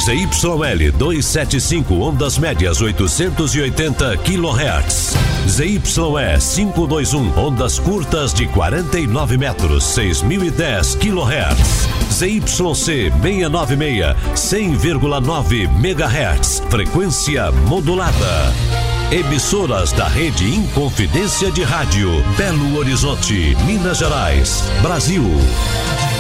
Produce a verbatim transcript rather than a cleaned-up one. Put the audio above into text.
Z Y L duzentos e setenta e cinco, ondas médias oitocentos e oitenta quilohertz. Z Y E quinhentos e vinte e um, ondas curtas de quarenta e nove metros, seis mil e dez quilohertz. Z Y C seiscentos e noventa e seis, cem vírgula nove megahertz, frequência modulada. Emissoras da Rede Inconfidência de Rádio, Belo Horizonte, Minas Gerais, Brasil.